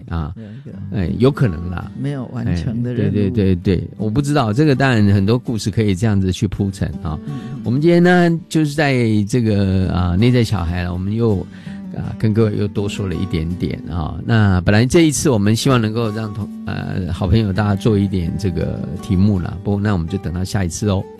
啊，有可能啦， 没有完成的任务。 对，我不知道这个，当然很多故事可以这样子去铺陈啊。我们今天呢，就是在这个内在小孩了，我们又跟各位又多说了一点点啊。那本来这一次我们希望能够让好朋友大家做一点这个题目啦，不过那我们就等到下一次哦。